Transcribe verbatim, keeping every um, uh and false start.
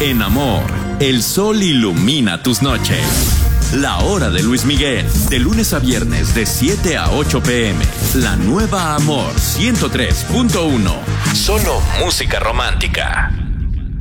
En Amor, el sol ilumina tus noches. La Hora de Luis Miguel, de lunes a viernes de siete a ocho pm. La nueva Amor ciento tres punto uno. Solo música romántica.